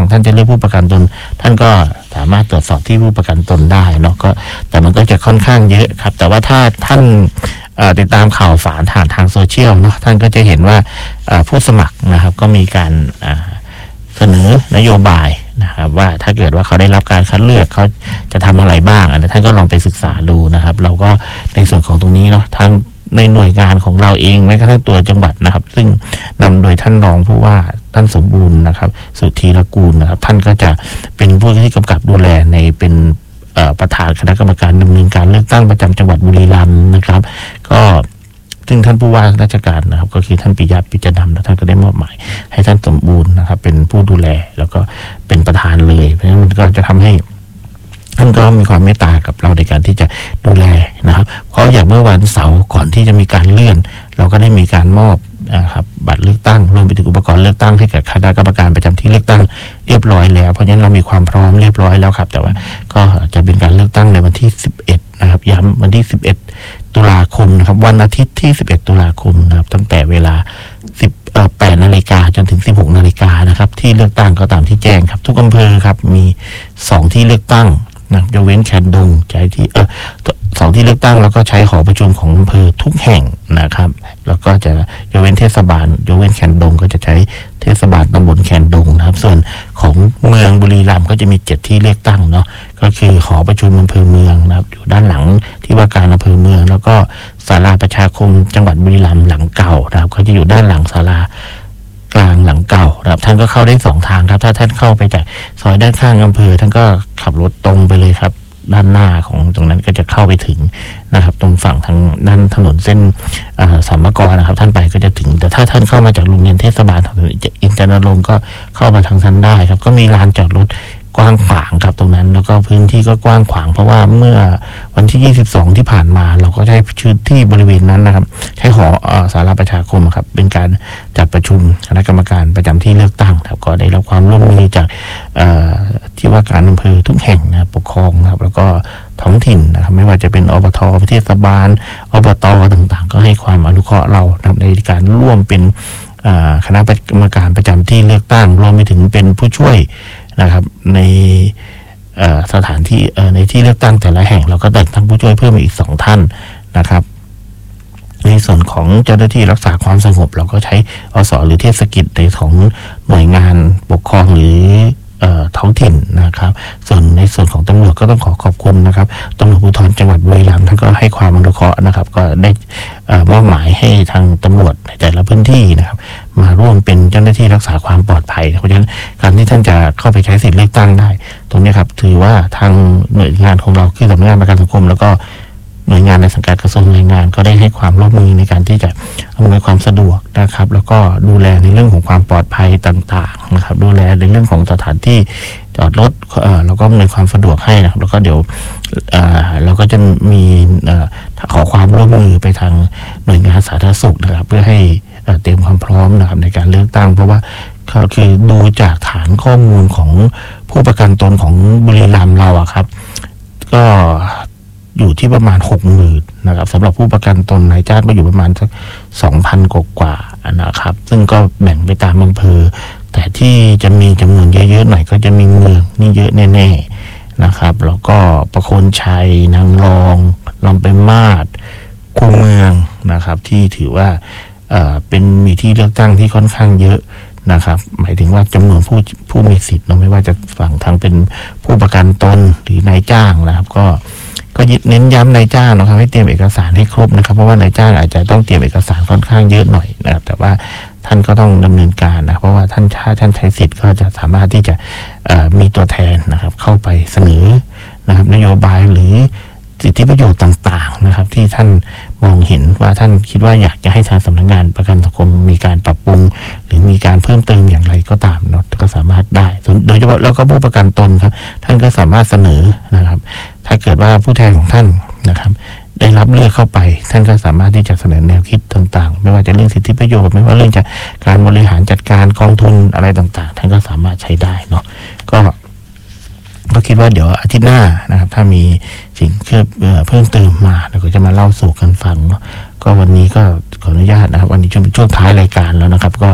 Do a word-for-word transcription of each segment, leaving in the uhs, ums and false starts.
ท่านจะเลือกผู้ประกันตนท่านก็สามารถตรวจสอบที่ผู้ประกันตนได้เนาะก็แต่มันก็จะค่อนข้างเยอะครับแต่ว่าถ้าท่านติดตามข่าวสารผ่านทางโซเชียลเนาะท่านก็จะเห็นว่าผู้สมัครนะครับก็มีการเสนอนโยบายนะครับว่าถ้าเกิดว่าเขาได้รับการคัดเลือกเขาจะทำอะไรบ้างอันนี้ท่านก็ลองไปศึกษาดูนะครับเราก็ในส่วนของตรงนี้เนาะทางในหน่วยงานของเราเองแม้กระทั่งตัวจังหวัดนะครับซึ่งนำโดยท่านรองผู้ว่าท่านสมบูรณ์นะครับสุธีรกูลนะครับท่านก็จะเป็นผู้ที่กำกับดูแลในเป็นประธานคณะกรรมการดำเนินการเลือกตั้งประจำจังหวัดบุรีรัมย์นะครับก็ซึ่งท่านผู้ว่าราชการนะครับก็คือท่านปิยะปิจดำนะท่านก็ได้มอบหมายให้ท่านสมบูรณ์นะครับเป็นผู้ดูแลแล้วก็เป็นประธานเลยเพราะฉะนั้นก็จะทำให้ท่านก็มีความเมตตากับเราในการที่จะดูแลนะครับเพราะอย่างเมื่อวันเสาร์ก่อนที่จะมีการเลื่อนเราก็ได้มีการมอบนะครับบัตรเลือกตั้งรวมไปถึงอุปกรณ์เลือกตั้งให้กับคณะกรรมการประจำที่เลือกตั้งเรียบร้อยแล้วเพราะฉะนั้นเรามีความพร้อมเรียบร้อยแล้วครับแต่ว่าก็จะเป็นการเลือกตั้งในวันที่สิบเอ็ดนะครับย้ำวันที่สิบเอ็ดตุลาคมนะครับวันอาทิตย์ที่สิบเอ็ดตุลาคมนะครับตั้งแต่เวลาสิบเอ่อแปดนาฬิกาจนถึงสิบหกนาฬิกานะครับที่เลือกตั้งก็ตามที่แจ้งครับทุกอำเภอครับมีสองที่เลือกตั้งนะยกเว้นแคนดงใช้ที่เออสองที่เลือกตั้งแล้วก็ใช้หอประชุมของอำเภอทุกแห่งนะครับแล้วก็จะยกเว้นเทศบาลยกเว้นแคนดงก็จะใช้เทศบาลตำบลแคนดงนะครับส่วนของเมืองบุรีรัมย์ก็จะมีเจ็ดที่เลือกตั้งเนาะก็คือหอประชุมอำเภอเมืองนะครับอยู่ด้านหลังที่ว่าการอำเภอเมืองแล้วก็ศาลาประชาคมจังหวัดบุรีรัมย์หลังเก่านะครับก็จะอยู่ด้านหลังศาลากลางหลังเก่านะครับท่านก็เข้าได้สองทางครับถ้าท่านเข้าไปจากซอยด้านข้างอำเภอท่านก็ขับรถตรงไปเลยครับด้านหน้าของตรงนั้นก็จะเข้าไปถึงนะครับตรงฝั่งทางด้านถนนเส้นสามกรนะครับท่านไปก็จะถึงแต่ถ้าท่านเข้ามาจากโรงเรียนเทศบาลถนนอินทรนรงค์ก็เข้ามาทางท่านได้ครับก็มีลานจอดรถกว้างขวางครับตรงนั้นแล้วก็พื้นที่ก็กว้างขวางเพราะว่าเมื่อวันที่ยี่สิบสองที่ผ่านมาเราก็ใช้ชื่อที่บริเวณนั้นนะครับใช้หอสาราประชาคมครับเป็นการจัดประชุมคณะกรรมการประจำที่เลือกตั้งครับก็ได้รับความร่วมมือจากที่ว่าการอำเภอทุกแห่งนะครับปกครองนะครับแล้วก็ท้องถิ่นนะครับไม่ว่าจะเป็นอบต.เทศบาลอบต.ต่างๆก็ให้ความอนุเคราะห์เราในการร่วมเป็นคณะกรรมการประจำที่เลือกตั้งรวมไปถึงเป็นผู้ช่วยนะครับในสถานที่ในที่เลือกตั้งแต่ละแห่งเราก็แต่งตั้งผู้ช่วยเพิ่มอีกสองท่านนะครับในส่วนของเจ้าหน้าที่รักษาความสงบเราก็ใช้อส.หรือเทศกิจในของหน่วยงานปกครองหรือท้องถิ่นนะครับส่วนในส่วนของตำรวจก็ต้องขอขอบคุณนะครับตำรวจภูธรจังหวัดบุรีรัมย์ท่านก็ให้ความอนุเคราะห์นะครับก็ได้มอบหมายให้ทางตำรวจในแต่ละพื้นที่นะครับมาร่วมเป็นเจ้าหน้าที่รักษาความปลอดภัยเพราะฉะนั้นการที่ท่านจะเข้าไปใช้สิทธิ์เลือกตั้งได้ตรงนี้ครับถือว่าทางหน่วยงานของเราคือสำนักงานประกันสังคมแล้วก็หน่วยงานในสังกัดกระทรวงแรงงานก็ได้ให้ความร่วมมือในการที่จะอำนวยความสะดวกนะครับแล้วก็ดูแลในเรื่องของความปลอดภัยต่างๆนะครับดูแลในเรื่องของสถานที่จอดรถเอ่อแล้วก็อำนวยความสะดวกให้นะครับแล้วก็เดี๋ยวเอ่อเราก็จะมีเอ่อขอความร่วมมือไปทางหน่วยงานสาธารณสุขนะครับเพื่อให้เตรียมความพร้อมนะครับในการเลือกตั้งเพราะว่าก็คือดูจากฐานข้อมูลของผู้ประกันตนของบุรีรัมย์เราอะครับก็อยู่ที่ประมาณหกหมื่นนะครับสำหรับผู้ประกันตนนายจ้างก็อยู่ประมาณสักสองพันกว่านะครับซึ่งก็แบ่งไปตามอำเภอแต่ที่จะมีจำนวนเยอะๆหน่อยก็จะมีเมืองนี่เยอะแน่ๆนะครับแล้วก็ประโคนชัยนางรองลำปางมาศคูเมืองนะครับที่ถือว่าเอ่อเป็นมีที่เลือกตั้งที่ค่อนข้างเยอะนะครับหมายถึงว่าจำนวนผู้ผู้มีสิทธิ์ไม่ว่าจะฝั่งทางเป็นผู้ประกันตนหรือนายจ้างนะครับก็ก็เน้นย้ำนายจ้างนะครับให้เตรียมเอกสารให้ครบนะครับเพราะว่านายจ้างอาจจะต้องเตรียมเอกสารค่อนข้างเยอะหน่อยนะครับแต่ว่าท่านก็ต้องดำเนินการนะเพราะว่าท่านถ้าท่านใช้สิทธิ์ก็จะสามารถที่จะมีตัวแทนนะครับเข้าไปเสนอนะครับนโยบายหรือสิทธิประโยชน์ต่างๆนะครับที่ท่านมองเห็นว่าท่านคิดว่าอยากจะให้ทางสำนักงานประกันสังคมมีการปรับปรุงหรือมีการเพิ่มเติมอย่างไรก็ตามเนาะก็สามารถได้โดยเฉพาะแล้วก็ผู้ประกันตนครับท่านก็สามารถเสนอนะครับถ้าเกิดว่าผู้แทนของท่านนะครับได้รับเลือกเข้าไปท่านก็สามารถที่จะเสนอแนวคิดต่างๆไม่ว่าจะเรื่องสิทธิประโยชน์ไม่ว่าเรื่องจากการบริหารจัดการกองทุนอะไรต่างๆท่านก็สามารถใช้ได้เนาะก็ก็คิดว่าเดี๋ยวอาทิตย์หน้านะครับถ้ามีสิ่งเพิ่มเพิ่มเติมมาเราก็จะมาเล่าสู่กันฟังเนาะก็วันนี้ก็ขออนุญาตนะครับวันนี้ช่วงช่วงท้ายรายการแล้วนะครับก็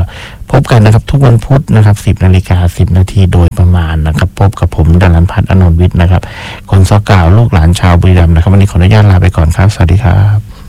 พบกันนะครับทุกวันพุธนะครับสิบนาฬิกาสิบนาทีโดยประมาณนะครับพบกับผมดลันพัฒน์ อนนท์วิทย์นะครับคนซอกกล่าวลูกหลานชาวบุรีรัมย์นะครับวันนี้ขออนุญาตลาไปก่อนครับสวัสดีครับ